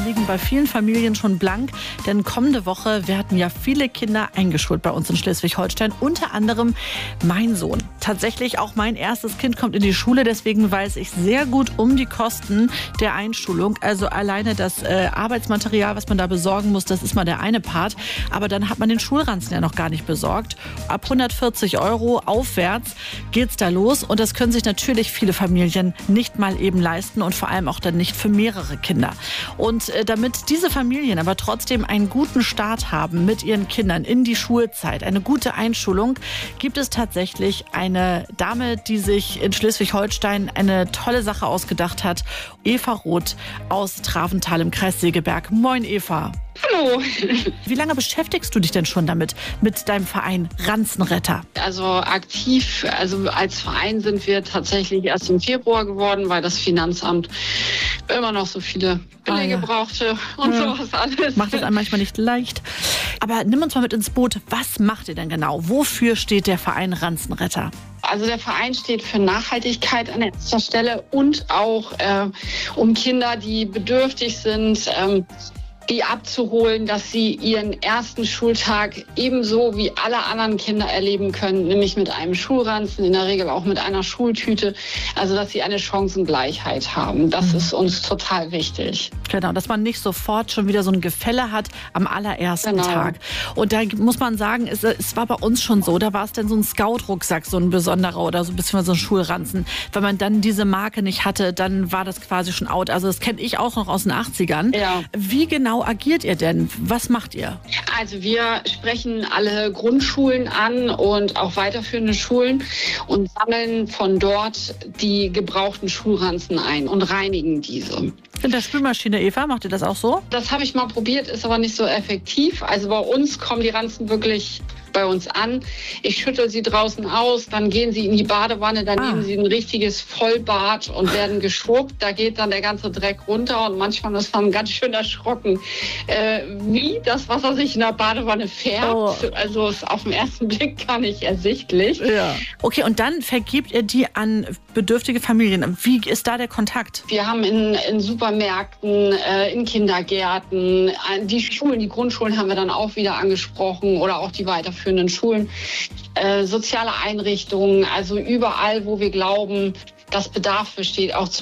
liegen bei vielen Familien schon blank, denn kommende Woche werden ja viele Kinder eingeschult bei uns in Schleswig-Holstein, unter anderem mein Sohn. Tatsächlich auch mein erstes Kind kommt in die Schule, deswegen weiß ich sehr gut um die Kosten der Einschulung. Also alleine das Arbeitsmaterial, was man da besorgen muss, das ist mal der eine Part, aber dann hat man den Schulranzen ja noch gar nicht besorgt. Ab 140 € aufwärts geht's da los und das können sich natürlich viele Familien nicht mal eben leisten und vor allem auch dann nicht für mehrere Kinder. Und damit diese Familien aber trotzdem einen guten Start haben mit ihren Kindern in die Schulzeit, eine gute Einschulung, gibt es tatsächlich eine Dame, die sich in Schleswig-Holstein eine tolle Sache ausgedacht hat. Eva Roth aus Traventhal im Kreis Segeberg. Moin Eva. Hallo. Wie lange beschäftigst du dich denn schon damit, mit deinem Verein Ranzenretter? Also aktiv, also als Verein sind wir tatsächlich erst im Februar geworden, weil das Finanzamt immer noch so viele Belege brauchte und sowas alles. Macht es einem manchmal nicht leicht. Aber nimm uns mal mit ins Boot. Was macht ihr denn genau? Wofür steht der Verein Ranzenretter? Also der Verein steht für Nachhaltigkeit an erster Stelle und auch um Kinder, die bedürftig sind, die abzuholen, dass sie ihren ersten Schultag ebenso wie alle anderen Kinder erleben können, nämlich mit einem Schulranzen, in der Regel auch mit einer Schultüte, also dass sie eine Chancengleichheit haben. Das ist uns total wichtig. Genau, dass man nicht sofort schon wieder so ein Gefälle hat am allerersten Tag. Und da muss man sagen, es war bei uns schon so, da war es dann so ein Scout-Rucksack, so ein besonderer oder so ein bisschen so ein Schulranzen. Wenn man dann diese Marke nicht hatte, dann war das quasi schon out. Also das kenne ich auch noch aus den 80ern. Ja. Wie genau agiert ihr denn? Was macht ihr? Also wir sprechen alle Grundschulen an und auch weiterführende Schulen und sammeln von dort die gebrauchten Schulranzen ein und reinigen diese. In der Spülmaschine, Eva, macht ihr das auch so? Das habe ich mal probiert, ist aber nicht so effektiv. Also bei uns kommen die Ranzen wirklich bei uns an. Ich schüttel sie draußen aus, dann gehen sie in die Badewanne, dann nehmen sie ein richtiges Vollbad und werden geschrubbt. Da geht dann der ganze Dreck runter und manchmal ist man ganz schön erschrocken, wie das Wasser sich in der Badewanne färbt. Also ist auf den ersten Blick gar nicht ersichtlich. Ja. Okay, und dann vergebt ihr die an bedürftige Familien. Wie ist da der Kontakt? Wir haben in Supermärkten, in Kindergärten, die Schulen, die Grundschulen haben wir dann auch wieder angesprochen oder auch die weiterführenden Schulen, soziale Einrichtungen, also überall, wo wir glauben, dass Bedarf besteht, auch